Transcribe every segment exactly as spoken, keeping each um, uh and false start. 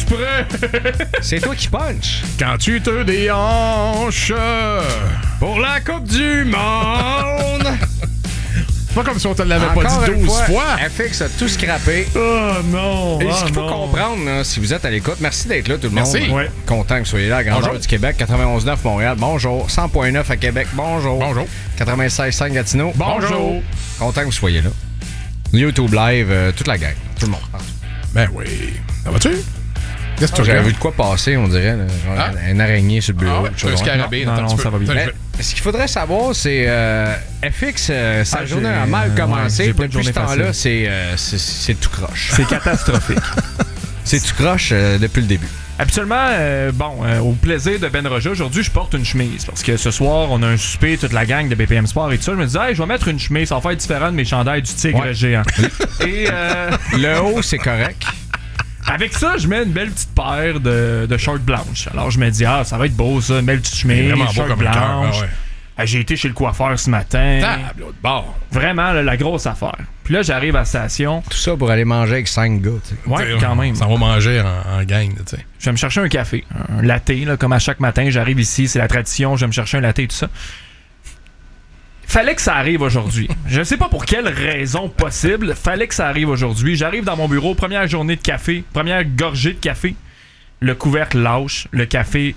prêt? C'est toi qui punch. Quand tu te déhanches Pour la Coupe du Monde. C'est pas comme si on te l'avait Encore pas dit une douze fois, fois. F X a tout scrappé. Oh non! Et oh ce qu'il faut non. comprendre, là, si vous êtes à l'écoute, merci d'être là, tout le Merci. monde. Ouais. Content que vous soyez là à Grandeur Bonjour. du Québec, quatre-vingt-onze neuf Montréal, bonjour. cent point neuf à Québec, bonjour. Bonjour. quatre-vingt-seize cinq Gatineau, Bonjour. Content que vous soyez là. YouTube Live, euh, toute la gang, tout le monde. partout. Ben oui. Ça va-tu? Qu'est-ce que tu J'avais regardes? vu de quoi passer, on dirait, là, genre Ah. une araignée sur le bureau. Ah ouais, quelque c'est un chose de même. scarabée. Non, attends un non, petit peu. ça va bien. Attends, Mais je vais- ce qu'il faudrait savoir, c'est euh, F X, euh, sa Ah, journée j'ai- a mal ouais, commencé. j'ai pas une Depuis ce journée temps-là, facile. c'est, euh, c'est, c'est tout croche. C'est catastrophique. C'est tout croche euh, depuis le début. Habituellement, euh, bon, euh, au plaisir de Ben Roja, aujourd'hui, je porte une chemise. Parce que ce soir, on a un souper, toute la gang de B P M Sport et tout ça. Je me disais, hey, je vais mettre une chemise, ça va faire différent de mes chandails du tigre Ouais. géant. Et euh, Le haut, c'est correct. avec ça, je mets une belle petite paire de, de shorts blanches. Alors, je me dis, ah, ça va être beau, ça, une belle petite chemise, Vraiment beau shorts comme un cœur. Ah blanches. ouais. Ah, j'ai été chez le coiffeur ce matin. Table, l'autre bord. Vraiment, là, la grosse affaire. Puis là, j'arrive à la station. Tout ça pour aller manger avec cinq gars. tu sais. Ouais, T'sais, quand même. Ça va manger en, en gang, tu sais. Je vais me chercher un café, un latte, là, comme à chaque matin. J'arrive ici, c'est la tradition, je vais me chercher un latte et tout ça. Fallait que ça arrive aujourd'hui. Je ne sais pas pour quelle raison possible, fallait que ça arrive aujourd'hui. J'arrive dans mon bureau, première journée de café, première gorgée de café. Le couvercle lâche, le café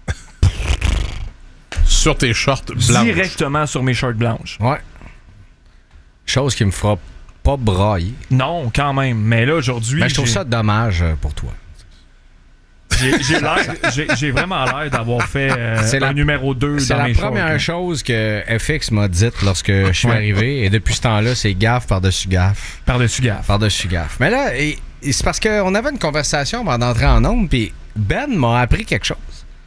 Sur tes shorts blancs. directement sur mes shorts blanches. Ouais. Chose qui me fera pas brailler. Non, quand même. Mais là, aujourd'hui, Ben, je trouve j'ai- ça dommage euh, pour toi. j'ai j'ai l'air- j'ai- j'ai vraiment l'air d'avoir fait euh, C'est un la- numéro deux C'est dans la mes première shorts. là. chose que F X m'a dite lorsque je suis Ouais. arrivé. Et depuis ce temps-là, c'est gaffe par-dessus gaffe. Par-dessus gaffe. Par-dessus gaffe. Mais là, et- et c'est parce qu'on avait une conversation avant d'entrer en onde, puis Ben m'a appris quelque chose.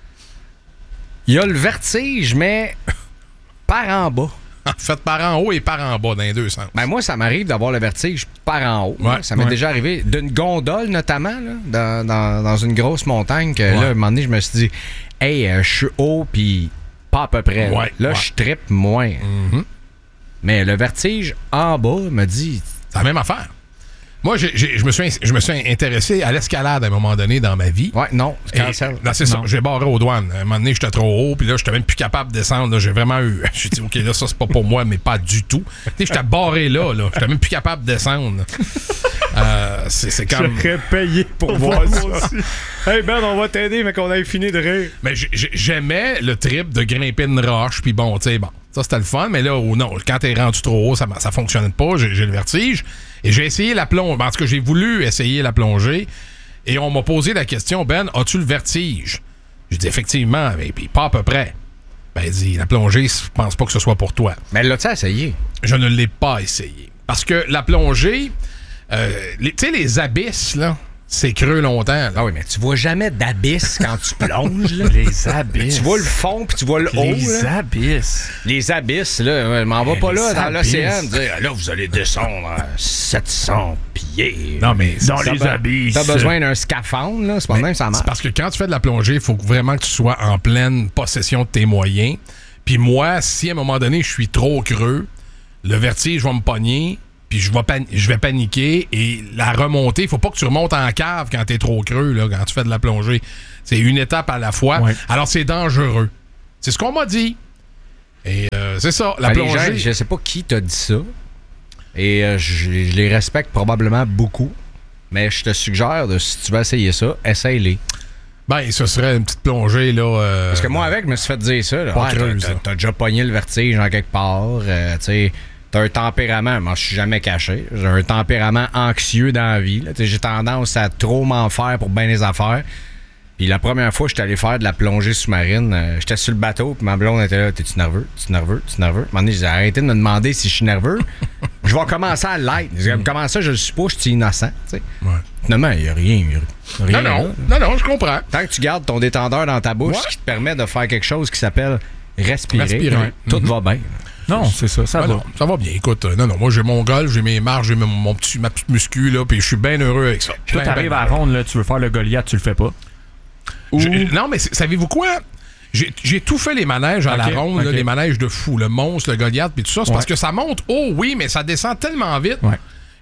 Il y a le vertige, mais par en bas. Fait par en haut et par en bas, dans les deux sens. Ben moi, ça m'arrive d'avoir le vertige par en haut. Ouais, ça m'est ouais. déjà arrivé d'une gondole, notamment, là, dans, dans- dans une grosse montagne, que là, à un moment donné, je me suis dit, hey, euh, je suis haut, puis pas à peu près. là. Ouais, là, ouais. je trippe moins. Mhm. Mais le vertige en bas me dit, C'est la même affaire. Moi, j'ai- j'ai- je me suis, je me suis intéressé à l'escalade à un moment donné dans ma vie. ouais, non, Et- cancel. non, c'est ça. Non. J'ai barré aux douanes. À un moment donné, j'étais trop haut, puis là, j'étais même plus capable de descendre. là. J'ai vraiment eu. J'ai dit, OK, là, ça, c'est pas pour moi, mais pas du tout. Tu sais, j'étais barré là, là. J'étais même plus capable de descendre. Euh, c'est c'est comme. J'aurais payé pour voir ça. Hey Ben, on va t'aider, mais qu'on ait fini de rire. Mais j'ai- j'ai- j'aimais le trip de grimper une roche, puis bon, tu sais, bon, ça c'était le fun, mais là, oh, non, quand t'es rendu trop haut, ça, ça fonctionne pas, j'ai j'ai le vertige. Et j'ai essayé la plongée. En tout cas, j'ai voulu essayer la plongée. Et on m'a posé la question, Ben, as-tu le vertige? J'ai dit, effectivement, mais puis pas à peu près. Ben, il dit, la plongée, je pense pas que ce soit pour toi. Mais l'as-tu essayé? Je ne l'ai pas essayé. Parce que la plongée, euh, les- tu sais, les abysses, là, c'est creux longtemps. là. Ah oui, mais tu vois jamais d'abysse quand tu plonges, là. Les abysses. Tu vois le fond, puis tu vois le haut, Les là. abysses. Les abysses, là, je m'en va pas les là dans abysses. l'océan me dire là vous allez descendre à sept cents pieds. Non, mais Dans T'as les be- abysses. T'as besoin d'un scaphandre, là, c'est pas Mais de même ça c'est marche. parce que quand tu fais de la plongée, il faut vraiment que tu sois en pleine possession de tes moyens. Puis moi, si à un moment donné, je suis trop creux, le vertige va me pogner, puis je vais, pan- je vais paniquer. Et la remontée, il faut pas que tu remontes en cave quand t'es trop creux, là, quand tu fais de la plongée. C'est une étape à la fois. Ouais. Alors, c'est dangereux. C'est ce qu'on m'a dit. Et euh, c'est ça, la Ben, les plongée. gens, je sais pas qui t'a dit ça. Et euh, je, je les respecte probablement beaucoup. Mais je te suggère, de, si tu veux essayer ça, essaye-les. Ben, ce serait une petite plongée, là. euh, Parce que moi, avec, je me suis fait dire ça. Là. Pas Ouais, creuse, t'as, t'as- là. t'as déjà pogné le vertige en quelque part. euh, tu sais, t'as un tempérament. Moi, je suis jamais caché. J'ai un tempérament anxieux dans la vie. là. Tu sais, J'ai tendance à trop m'en faire pour bien les affaires. Puis la première fois que j'étais allé faire de la plongée sous-marine, euh, j'étais sur le bateau, puis ma blonde était là. T'es-tu nerveux? T'es-tu nerveux? T'es-tu nerveux? À un moment donné, j'ai arrêté de me demander si je suis nerveux. Je vais commencer à l'être. Je dis, Comment ça, je le suis pas, je suis innocent. tu sais. Ouais. Finalement, il n'y a rien. y a rien Non, là. non, non, non, je comprends. Tant que tu gardes ton détendeur dans ta bouche, Ouais. ce qui te permet de faire quelque chose qui s'appelle respirer, Respirer. ouais, tout Mhm. va bien. Non, c'est ça, ça Ah va. non, ça va bien. Écoute, euh, non, non, moi j'ai mon golf, j'ai mes marges, j'ai mon, mon petit, ma petite muscu, là, puis je suis bien heureux avec ça. Toi, Ben, t'arrives ben, à la ronde, là, tu veux faire le Goliath, tu le fais pas. j'ai- Non, mais c'est- savez-vous quoi? J'ai j'ai tout fait les manèges à Ok, la ronde, là, ok. les manèges de fou, le monstre, le Goliath, puis tout ça. C'est Ouais. parce que ça monte haut, oui, mais ça descend tellement vite Ouais.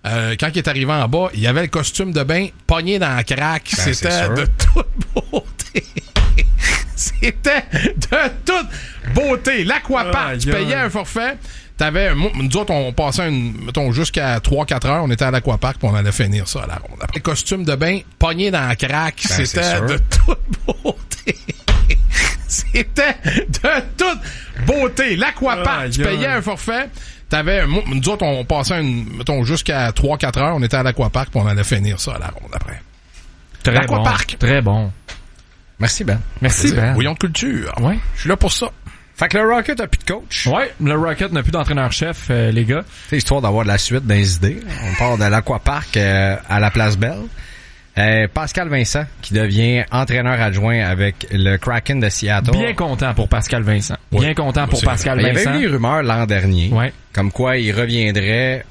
euh, quand il est arrivé en bas, il y avait le costume de bain pogné dans la craque. Ben, C'était de toute beauté. C'était de toute beauté. L'Aquapark, Oh, tu payais un forfait. T'avais, nous autres, on passait une, mettons, jusqu'à trois quatre heures. On était à l'Aquapark puis on allait finir ça à la ronde. Après, le costume de bain pogné dans la craque. Ben, C'était de toute beauté. C'était de toute beauté. L'Aquapark, Oh, tu payais un forfait. T'avais, nous autres, on passait une, mettons, jusqu'à trois quatre heures. On était à l'Aquapark puis on allait finir ça à la ronde après. Très bon. L'Aquapark. Très bon. Merci, Ben. Merci, Ben. Bouillon de culture. Ouais. Je suis là pour ça. Fait que le Rocket a plus de coach. Ouais, le Rocket n'a plus d'entraîneur-chef, euh, les gars. C'est histoire d'avoir de la suite dans les idées. On part de l'Aquapark euh, à la Place Belle. Euh, Pascal Vincent, qui devient entraîneur adjoint avec le Kraken de Seattle. Bien content pour Pascal Vincent. Oui. Bien content pour C'est Pascal Il y Vincent. avait eu des rumeurs l'an dernier, Ouais. comme quoi il reviendrait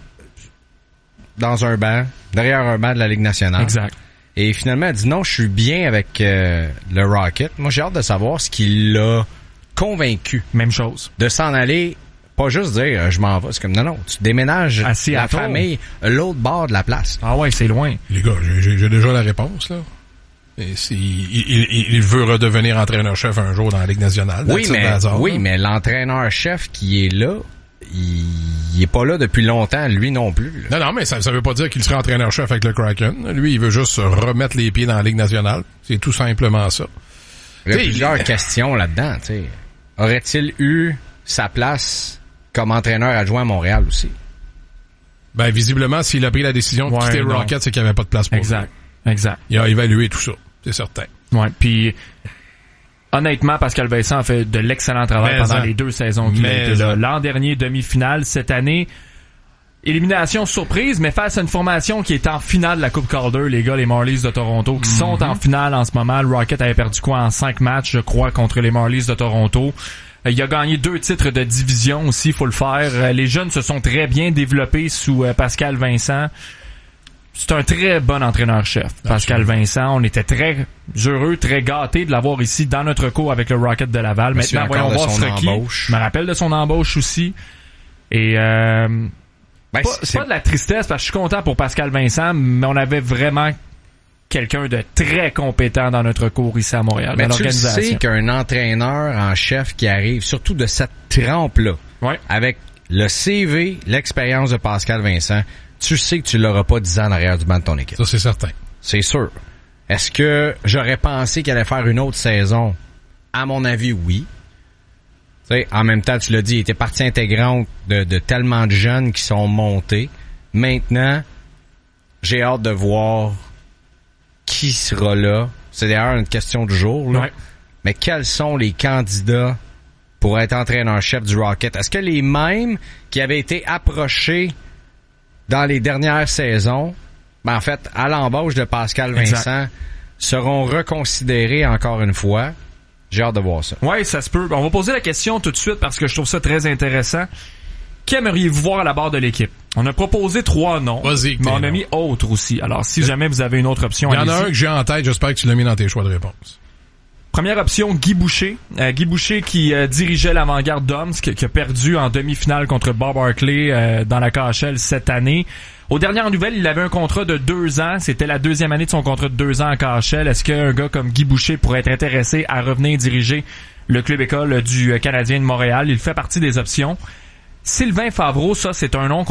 dans un banc, derrière un banc de la Ligue nationale. Exact. Et finalement, elle dit non, je suis bien avec euh, le Rocket. Moi, j'ai hâte de savoir ce qui l'a convaincu Même chose. de s'en aller, pas juste dire euh, je m'en vais. C'est comme non, non, tu déménages À la Seattle. famille l'autre bord de la place. Ah ouais, c'est loin. Les gars, j'ai- j'ai j'ai déjà la réponse, là. Et si, il, il, il veut redevenir entraîneur-chef un jour dans la Ligue nationale. Oui, That's it, mais that's all, oui, là. mais l'entraîneur-chef qui est là, il, il est pas là depuis longtemps, lui non plus. là. Non, non, mais ça, ça veut pas dire qu'il sera entraîneur-chef avec le Kraken. Lui, il veut juste se remettre les pieds dans la Ligue nationale. C'est tout simplement ça. Il y a T'sais, plusieurs il- questions là-dedans. tu sais. Aurait-il eu sa place comme entraîneur adjoint à Montréal aussi? Ben, visiblement, s'il a pris la décision de Ouais, quitter le non. Rocket, c'est qu'il n'y avait pas de place pour lui. Exact. Exact. Il a évalué tout ça. C'est certain. Ouais. Puis, honnêtement, Pascal Vincent a fait de l'excellent travail Mais pendant en. les deux saisons qu'il a Mais été là. en. L'an dernier, demi-finale. Cette année, élimination surprise, mais face à une formation qui est en finale de la Coupe Calder, les gars, les Marlies de Toronto, qui sont en finale en ce moment. Le Rocket avait perdu quoi en cinq matchs, je crois, contre les Marlies de Toronto. Euh, Il a gagné deux titres de division aussi, faut le faire. Euh, Les jeunes se sont très bien développés sous euh, Pascal Vincent. C'est un très bon entraîneur-chef, Pascal Vincent. On était très heureux, très gâtés de l'avoir ici dans notre cours avec le Rocket de Laval. Je me souviens Maintenant, voyons encore voir de ce son qui. embauche. Je me rappelle de son embauche aussi. Et euh, Ben, pas, c'est- c'est pas de la tristesse parce que je suis content pour Pascal Vincent, mais on avait vraiment quelqu'un de très compétent dans notre cours ici à Montréal, Mais dans tu le l'organisation. sais qu'un entraîneur en chef qui arrive, surtout de cette trempe-là, Ouais. avec le C V, l'expérience de Pascal Vincent, tu sais que tu l'auras pas dix ans en arrière du banc de ton équipe. Ça, c'est certain. C'est sûr. Est-ce que j'aurais pensé qu'il allait faire une autre saison? À mon avis, oui. Tu sais, en même temps, tu l'as dit, il était partie intégrante de, de tellement de jeunes qui sont montés. Maintenant, j'ai hâte de voir qui sera là. C'est d'ailleurs une question du jour, là. Ouais. Mais quels sont les candidats pour être entraîneur-chef du Rocket? Est-ce que les mêmes qui avaient été approchés dans les dernières saisons, ben en fait, à l'embauche de Pascal Vincent, Exact. seront reconsidérés encore une fois? J'ai hâte de voir ça. Ouais, ça se peut. On va poser la question tout de suite parce que je trouve ça très intéressant. Qui aimeriez-vous voir à la barre de l'équipe? On a proposé trois noms, Vas-y, mais on a t'es mis autre aussi. Alors, si jamais vous avez une autre option, Il y en a allez-y. un que j'ai en tête. J'espère que tu l'as mis dans tes choix de réponse. Première option, Guy Boucher. Euh, Guy Boucher qui euh, dirigeait l'avant-garde d'Omsk, qui a perdu en demi-finale contre Bob Hartley euh, dans la K H L cette année. Aux dernières nouvelles, il avait un contrat de deux ans. C'était la deuxième année de son contrat de deux ans en K H L. Est-ce qu'un gars comme Guy Boucher pourrait être intéressé à revenir diriger le club école du Canadien de Montréal? Il fait partie des options. Sylvain Favreau, ça, c'est un nom qu'on